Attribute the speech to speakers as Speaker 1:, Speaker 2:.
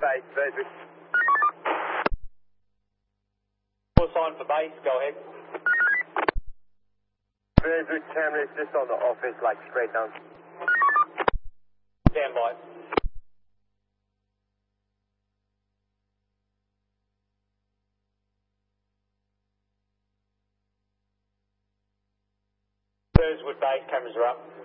Speaker 1: base, Burswood.
Speaker 2: Full sign for base, go ahead.
Speaker 1: Burswood camera is just on the office, like straight down.
Speaker 2: Stand by. Burswood base, cameras are up.